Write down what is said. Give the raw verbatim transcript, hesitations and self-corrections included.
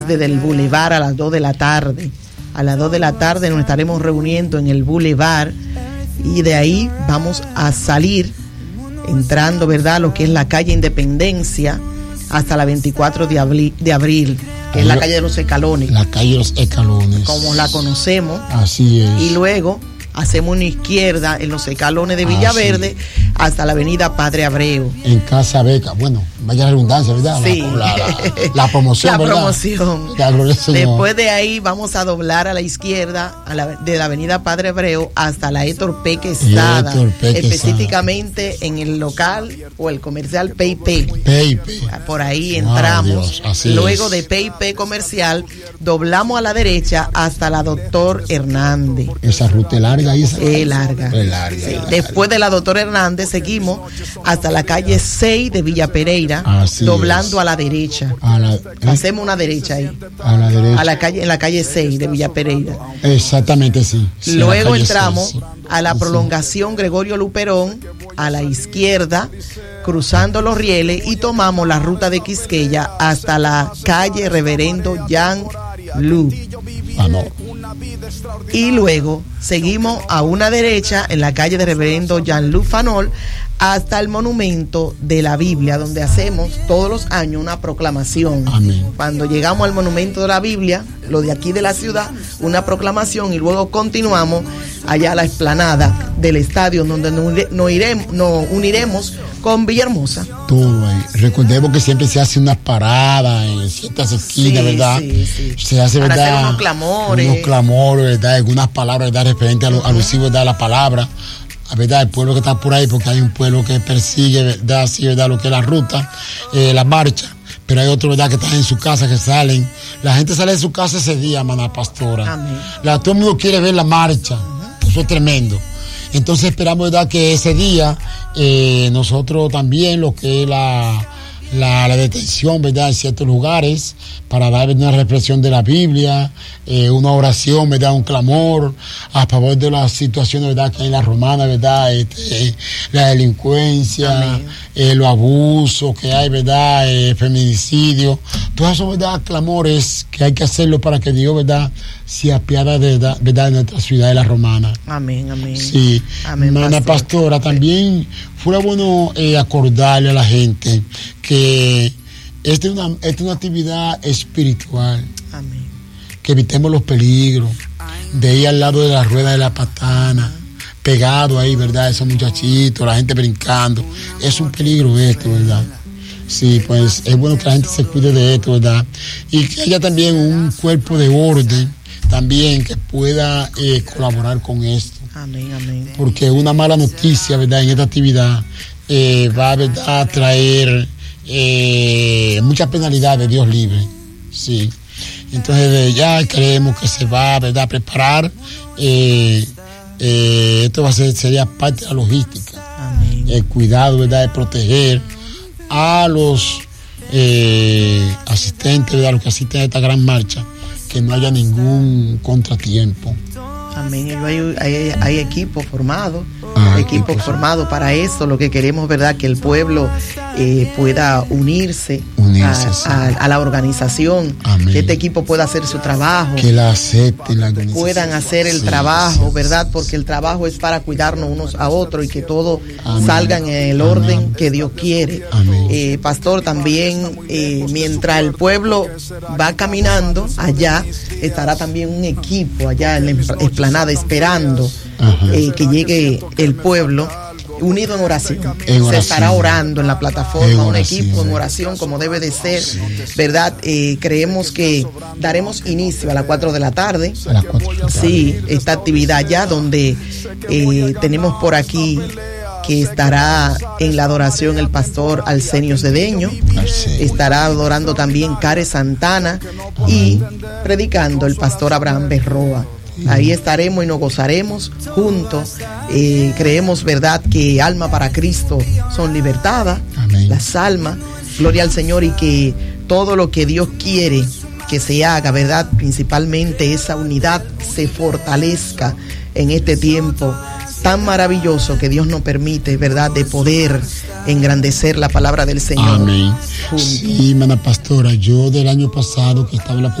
desde el Boulevard a las dos de la tarde. A las dos de la tarde nos estaremos reuniendo en el Boulevard y de ahí vamos a salir entrando, ¿verdad?, lo que es la calle Independencia hasta la veinticuatro de abril, de abril que es la calle de los Escalones. La calle de los Escalones. Como la conocemos. Así es. Y luego hacemos una izquierda en los Escalones de Villaverde ah, hasta la avenida Padre Abreu. En Casa Beca, bueno, vaya redundancia, ¿verdad? Sí. La, la, la, la promoción, la ¿verdad? promoción. La Después de ahí vamos a doblar a la izquierda a la, de la avenida Padre Abreu hasta la Héctor P. Quesada, específicamente en el local o el comercial P y P. P y P. Por ahí entramos. Oh, luego es. de P y P comercial, doblamos a la derecha hasta la Doctor Hernández. Esa ruta es larga. Ahí es larga. Es larga, sí. larga. Después de la Doctor Hernández seguimos hasta la calle seis de Villa Pereira, así doblando es. a la derecha. A la, ¿eh? Hacemos una derecha ahí. A la derecha. A la calle, en la calle seis de Villa Pereira. Exactamente, sí. sí Luego entramos seis, sí. a la prolongación Gregorio Luperón, a la izquierda, cruzando los rieles y tomamos la ruta de Quisqueya hasta la calle Reverendo Jean Lu. Ah, no. Y luego seguimos a una derecha en la calle de Reverendo Jean-Luc Fanol hasta el monumento de la Biblia, donde hacemos todos los años una proclamación. Amén. Cuando llegamos al monumento de la Biblia, lo de aquí de la ciudad, una proclamación y luego continuamos allá a la explanada del estadio donde nos iremos, nos uniremos con Villahermosa. Todo ahí. Recordemos que siempre se hace una parada en ciertas esquinas, sí, ¿verdad? Sí, sí. Se hace, para ¿verdad? Hacer unos clamores. Unos clamores, ¿verdad? Algunas palabras, ¿verdad? Referente a lo, uh-huh. alusivo, ¿verdad? A la palabra. A verdad, el pueblo que está por ahí, porque hay un pueblo que persigue, ¿verdad? Así, ¿verdad? Lo que es la ruta, eh, la marcha. Pero hay otros, ¿verdad?, que están en su casa, que salen. La gente sale de su casa ese día, maná pastora. Amén. La, todo el mundo quiere ver la marcha. Uh-huh. Eso es tremendo. Entonces esperamos, ¿verdad?, que ese día eh, nosotros también, lo que es la, la, la detención, ¿verdad?, en ciertos lugares, para dar una reflexión de la Biblia, eh, una oración, ¿verdad?, un clamor a favor de las situaciones, ¿verdad?, que hay en la romana, ¿verdad?, este, la delincuencia, eh, los abusos que hay, ¿verdad?, eh, feminicidio, todos esos, ¿verdad?, clamores que hay que hacerlo para que Dios, ¿verdad?, se apiada de, de, ¿verdad?, de nuestra ciudad de la romana. Amén, amén. Sí, amén, Mana pastor. Pastora, también fuera bueno eh, acordarle a la gente que esta es una, esta es una actividad espiritual. Amén. Que evitemos los peligros de ir al lado de la rueda de la patana, pegado ahí, ¿verdad? Esos muchachitos, la gente brincando. Es un peligro esto, ¿verdad? Sí, pues es bueno que la gente se cuide de esto, ¿verdad? Y que haya también un cuerpo de orden también que pueda eh, colaborar con esto. Amén, amén. Porque una mala noticia, ¿verdad?, en esta actividad eh, va, ¿verdad?, a traer eh, muchas penalidades, Dios libre. Sí. Entonces de ya creemos que se va, ¿verdad?, a preparar. Eh, eh, esto va a ser, sería parte de la logística. Amén. El cuidado, ¿verdad?, de proteger a los eh, asistentes, ¿verdad?, los que asisten a esta gran marcha, que no haya ningún contratiempo. Amén. Hay, hay, hay equipos formados, ah, equipos equipos formados para eso. Lo que queremos, ¿verdad?, que el pueblo eh, pueda unirse, unirse a, sí. a, a la organización. Amén. Que este equipo pueda hacer su trabajo. Que la acepten la organización. Puedan hacer el sí, trabajo, sí, ¿verdad? Sí, Porque sí. el trabajo es para cuidarnos unos a otros y que todo Amén. salga en el orden Amén. que Dios quiere. Eh, pastor, también eh, mientras el pueblo va caminando allá, estará también un equipo allá en la explanada esperando eh, que llegue el pueblo unido en oración. en oración. Se estará orando en la plataforma, en un equipo en oración como debe de ser, sí. ¿verdad? Eh, creemos que daremos inicio a las cuatro de la tarde. A las cuatro de la tarde. Sí, esta actividad ya donde eh, tenemos por aquí que estará en la adoración el pastor Arsenio Cedeño, Arsenio. Estará adorando también Care Santana y predicando el pastor Abraham Berroa. Ahí estaremos y nos gozaremos juntos. Eh, creemos, ¿verdad?, que alma para Cristo son libertadas. Amén. Las almas, gloria al Señor, y que todo lo que Dios quiere que se haga, ¿verdad?, principalmente esa unidad se fortalezca en este tiempo tan maravilloso que Dios nos permite, ¿verdad?, de poder engrandecer la palabra del Señor. Amén. Sí, hermana pastora, yo del año pasado que estaba en la